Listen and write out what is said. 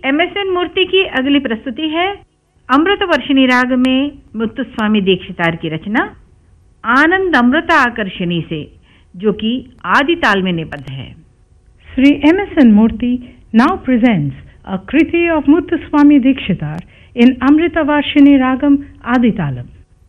MSN मूर्ति की अगली प्रस्तुति है अमृत वर्षिणी राग में मुत्तुस्वामी दीक्षितार की रचना आनंद अमृत आकर्षणी से, जो कि आदि ताल में निबद्ध है। Sri MSN Murthy now presents a kriti of Muthuswami Dikshitar in Amrita Varshini Ragam Aditalam.